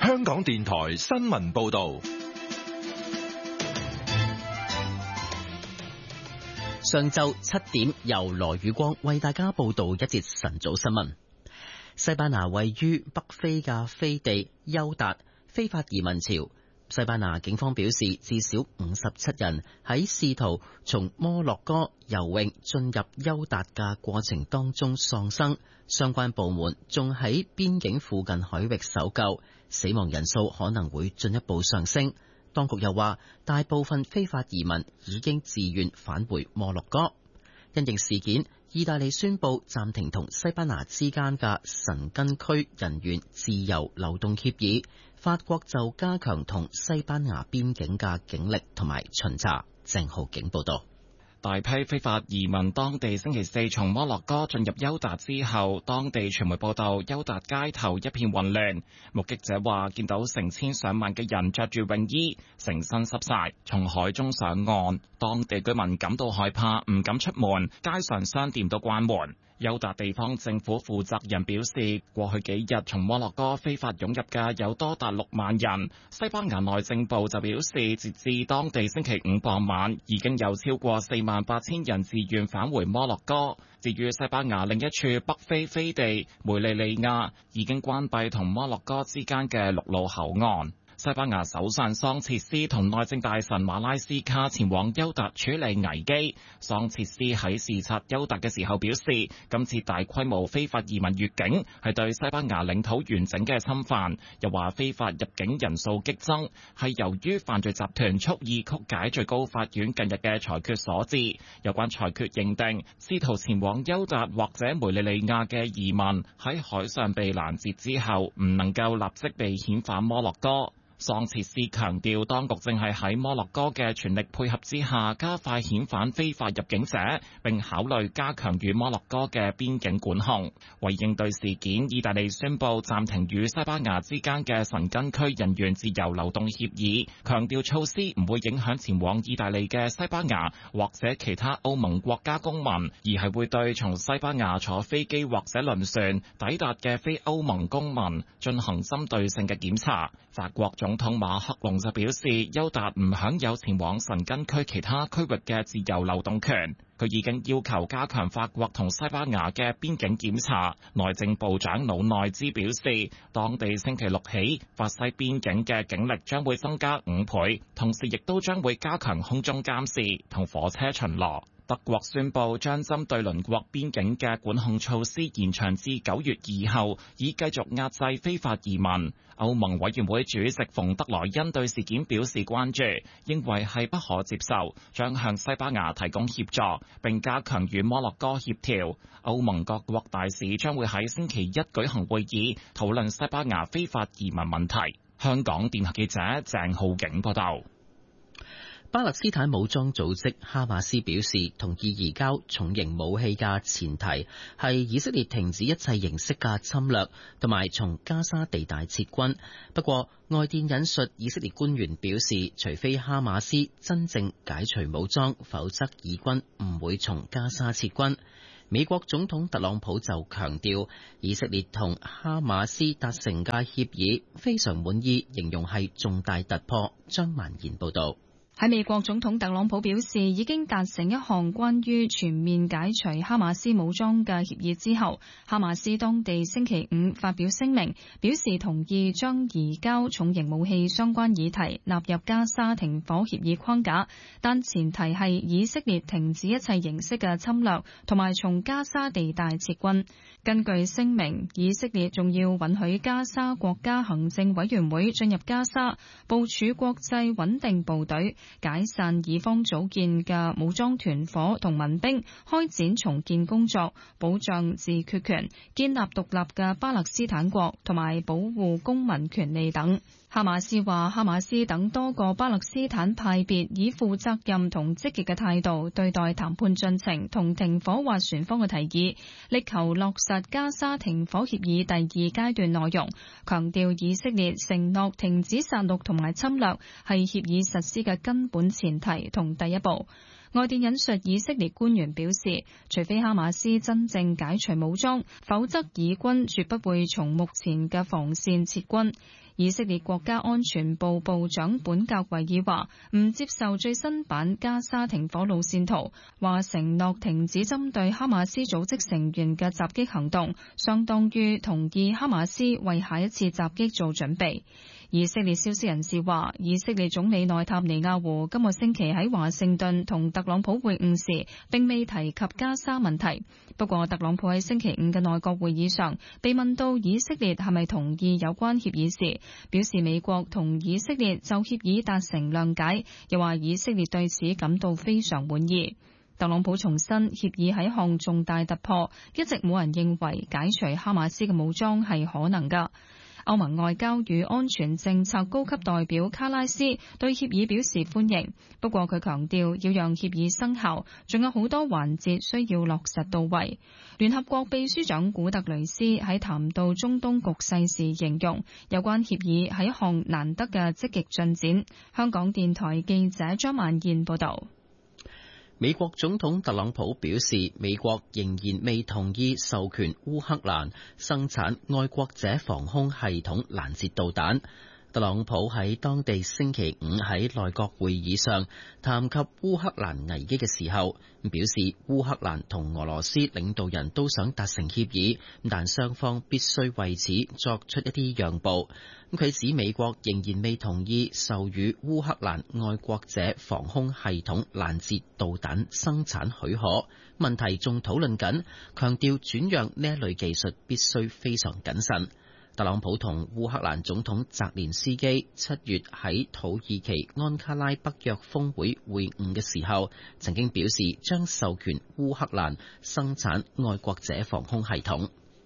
香港電台新聞報道。 上晝7點，由羅宇光為大家報道一節晨早新聞。西班牙位於北非嘅飛地休達非法移民潮，西班牙警方表示，至少57人喺試圖從摩洛哥游泳進入休達嘅過程當中喪生，相關部門仲喺邊境附近海域搜救，死亡人數可能會進一步上升。當局又話，大部分非法移民已經自願返回摩洛哥。因應事件，意大利宣布暫停同西班牙之間嘅申根區人員自由流動協議。法國就加強同西班牙邊境嘅警力同埋巡查。鄭浩景報道。 大批非法移民當地星期四從摩洛哥進入休達之後，當地傳媒報道休達街頭一片混亂。目擊者話見到成千上萬嘅人着住泳衣，成身濕晒，從海中上岸。當地居民感到害怕，唔敢出門，街上商店都關門。休達地方政府負責人表示，過去幾日從摩洛哥非法湧入嘅有多達6萬人。西班牙內政部就表示，截至當地星期5傍晚，已經有超過48000人自願返回摩洛哥。至於西班牙另一處北非飛地梅利利亞，已經關閉同摩洛哥之間嘅陸路口岸。西班牙首相桑切斯同內政大臣馬拉斯卡前往休達處理危機。桑切斯喺視察休達嘅時候表示，今次大規模非法移民越境係對西班牙領土完整嘅侵犯。又話非法入境人數激增係由於犯罪集團蓄意曲解最高法院近日嘅裁決所致。有關裁決認定，試圖前往休達或者梅利利亞嘅移民喺海上被攔截之後，唔能夠立即被遣返摩洛哥。桑切斯強調，當局正係喺摩洛哥嘅全力配合之下，加快遣返非法入境者，並考慮加強與摩洛哥嘅邊境管控。為應對事件，意大利宣布暫停與西班牙之間嘅申根區人員自由流動協議，強調措施唔會影響前往意大利嘅西班牙或者其他歐盟國家公民，而係會對從西班牙坐飛機或者輪船抵達嘅非歐盟公民進行針對性嘅檢查。法國總統馬克龍就表示，休達唔享有前往申根區其他區域嘅自由流動權。佢已經要求加強法國同西班牙嘅邊境檢查。內政部長魯內茲表示，當地星期六起，法西邊境嘅警力將會增加5倍，同時亦都將會加強空中監視同火車巡邏。德國宣布將針對鄰國邊境嘅管控措施延長至9月2號，以繼續壓制非法移民。歐盟委員會主席馮德萊恩對事件表示關注，認為係不可接受，將向西班牙提供協助，並加強與摩洛哥協調。歐盟各國大使將會喺星期一舉行會議，討論西班牙非法移民問題。香港電台記者鄭浩景報道。 巴勒斯坦武裝組織哈馬斯表示，同意移交重型武器嘅前提係以色列停止一切形式嘅侵略，同埋從加沙地帶撤軍。不過，外電引述以色列官員表示，除非哈馬斯真正解除武裝，否則以軍唔會從加沙撤軍。美國總統特朗普就強調，以色列同哈馬斯達成嘅協議非常滿意，形容係重大突破。張曼賢報導。 喺美國總統特朗普表示已經達成一項關於全面解除哈馬斯武裝嘅協議之後，哈馬斯當地星期五發表聲明，表示同意將移交重型武器相關議題納入加沙停火協議框架，但前提係以色列停止一切形式嘅侵略，同埋從加沙地帶撤軍。根據聲明，以色列仲要允許加沙國家行政委員會進入加沙，部署國際穩定部隊，解散以方組建嘅武裝團伙同民兵，開展重建工作，保障自決權，建立獨立嘅巴勒斯坦國，同埋保護公民權利等。哈馬斯話，哈馬斯等多個巴勒斯坦派別以負責任同積極嘅態度對待談判進程同停火斡旋方嘅提議，力求落實加沙停火協議第2階段內容，強調以色列承諾停止殺戮同埋侵略係協議實施嘅根本前提同第一步。 外電引述以色列官員表示，除非哈馬斯真正解除武裝，否則以軍絕不會從目前嘅防線撤軍。以色列國家安全部部長本格維爾話唔接受最新版加沙停火路線圖，話承諾停止針對哈馬斯組織成員嘅襲擊行動，相當於同意哈馬斯為下一次襲擊做準備。以色列消息人士話，以色列總理內塔尼亞胡今個星期喺華盛頓同特朗普會晤時，並未提及加沙問題。不過，特朗普喺星期五嘅內閣會議上被問到以色列係咪同意有關協議時，表示美國同以色列就協議達成諒解，又話以色列對此感到非常滿意。特朗普重申協議係一項重大突破，一直冇人認為解除哈馬斯嘅武裝係可能㗎。歐盟外交與安全政策高級代表卡拉斯對協議表示歡迎，不過佢強調要讓協議生效，仲有好多環節需要落實到位。聯合國秘書長古特雷斯喺談到中東局勢時形容，有關協議係一項難得嘅積極進展。香港電台記者張曼燕報道。 美國總統特朗普表示，美國仍然未同意授權烏克蘭生產愛國者防空系統攔截導彈。特朗普喺當地星期五喺內閣會議上談及烏克蘭危機嘅時候，表示烏克蘭同俄羅斯領導人都想達成協議，但雙方必須為此作出一啲讓步。佢指美國仍然未同意授予烏克蘭愛國者防空系統攔截導彈生產許可，問題仲討論緊，強調轉讓呢一類技術必須非常謹慎。特朗普同烏克蘭總統澤連斯基7月喺土耳其安卡拉北約峰會會晤嘅時候，曾經表示將授權烏克蘭生產愛國者防空系統。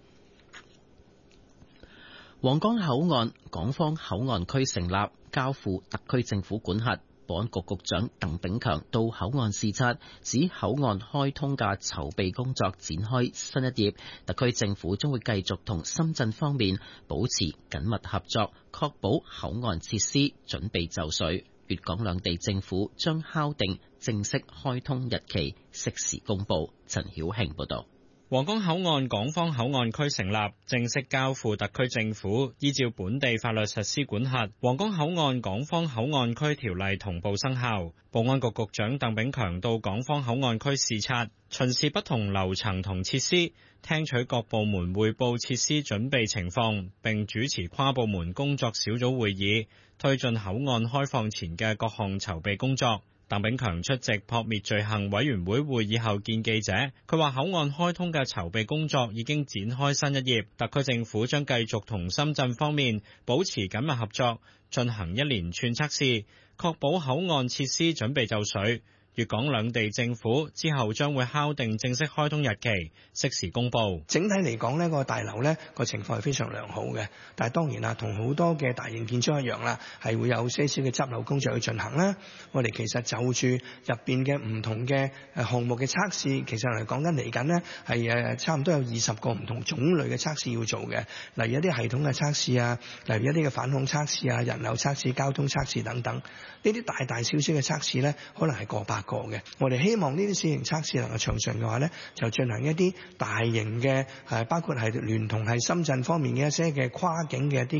皇崗口岸港方口岸區成立，交付特區政府管轄。保安局局長鄧炳強到口岸視察，指口岸開通嘅籌備工作展開新一頁，特區政府將會繼續同深圳方面保持緊密合作，確保口岸設施準備就緒。粵港兩地政府將敲定正式開通日期，適時公佈。陳曉慶報導。 皇崗口岸港方口岸區成立，正式交付特區政府依照本地法律實施管轄。皇崗口岸港方口岸區條例同步生效。保安局局長鄧炳強到港方口岸區視察，巡視不同樓層同設施，聽取各部門匯報設施準備情況，並主持跨部門工作小組會議，推進口岸開放前嘅各項籌備工作。鄧炳強出席撲滅罪行委員會會議後見記者，佢話口岸開通嘅籌備工作已經展開新一頁，特區政府將繼續同深圳方面保持緊密合作，進行一連串測試，確保口岸設施準備就緒。粵港兩地政府之後將會敲定正式開通日期，適時公佈。 整體嚟講呢個大樓呢個情況係非常良好嘅，但係當然啦，同好多嘅大型建築一樣啦，係會有些少嘅執漏工作去進行啦。我哋其實就住入邊嘅唔同嘅項目嘅測試，其實嚟講緊嚟緊呢係差唔多有20個唔同種類嘅測試要做嘅，例如一啲系統嘅測試啊，例如一啲嘅反恐測試啊、人流測試、交通測試等等。呢啲大大小小嘅測試呢，可能係過百個嘅。我哋希望呢啲小型測試能夠暢順嘅話呢，就進行一啲大型嘅包括係聯同係深圳方面嘅一些嘅跨境嘅一啲